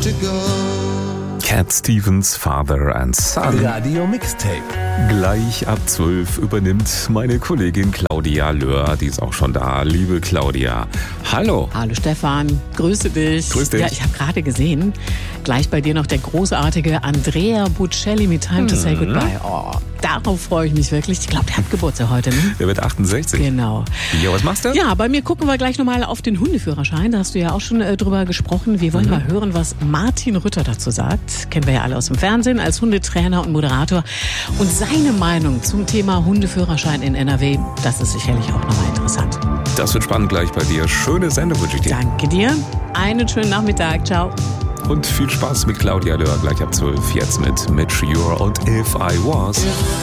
to go. Cat Stevens, Father and Son. Radio Mixtape. Gleich ab 12 übernimmt meine Kollegin Claudia Löhr. Die ist auch schon da. Liebe Claudia, hallo. Hallo Stefan, grüße dich. Grüß dich. Ja, ich habe gerade gesehen, gleich bei dir noch der großartige Andrea Bocelli mit Time to Say Goodbye. Oh, darauf freue ich mich wirklich. Ich glaube, der hat Geburtstag heute, ne? Der wird 68. Genau. Ja, was machst du? Ja, bei mir gucken wir gleich nochmal auf den Hundeführerschein. Da hast du ja auch schon drüber gesprochen. Wir wollen mal hören, was Martin Rütter dazu sagt. Kennen wir ja alle aus dem Fernsehen als Hundetrainer und Moderator. Und seine Meinung zum Thema Hundeführerschein in NRW, das ist sicherlich auch nochmal interessant. Das wird spannend gleich bei dir. Schöne Sendung wünsche ich dir. Danke dir. Einen schönen Nachmittag. Ciao. Und viel Spaß mit Claudia Löhr gleich ab 12. Jetzt mit Mitch Ure und If I Was.